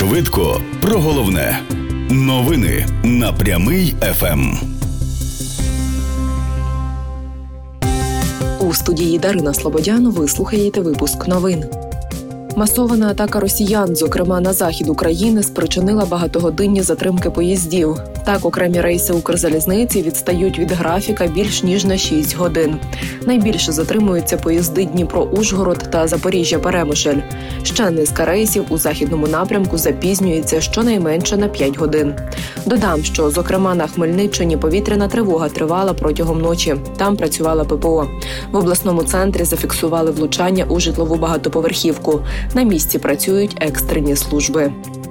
Швидко про головне. Новини на Прямий ФМ. У студії Дарина Слободян ви слухаєте випуск новин. Масована атака росіян, зокрема на захід України, спричинила багатогодинні затримки поїздів. Так, окремі рейси Укрзалізниці відстають від графіка більш ніж на 6 годин. Найбільше затримуються поїзди Дніпро-Ужгород та Запоріжжя-Перемишль. Ще низка рейсів у західному напрямку запізнюється щонайменше на 5 годин. Додам, що, зокрема, на Хмельниччині повітряна тривога тривала протягом ночі. Там працювала ППО. В обласному центрі зафіксували влучання у житлову багатоповерхівку. На місці працюють екстрені служби.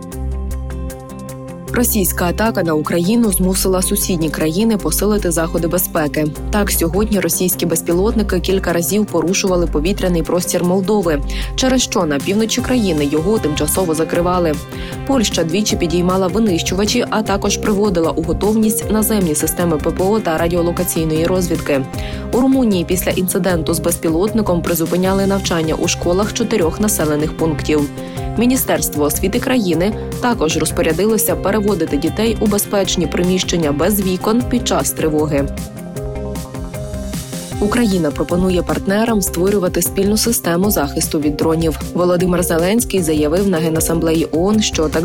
Російська атака на Україну змусила сусідні країни посилити заходи безпеки. Так, сьогодні російські безпілотники кілька разів порушували повітряний простір Молдови, через що на півночі країни його тимчасово закривали. Польща двічі підіймала винищувачі, а також приводила у готовність наземні системи ППО та радіолокаційної розвідки. У Румунії після інциденту з безпілотником призупиняли навчання у школах 4 населених пунктів. Міністерство освіти країни також розпорядилося переводити дітей у безпечні приміщення без вікон під час тривоги. Україна пропонує партнерам створювати спільну систему захисту від дронів. Володимир Зеленський заявив на Генасамблеї ООН, що так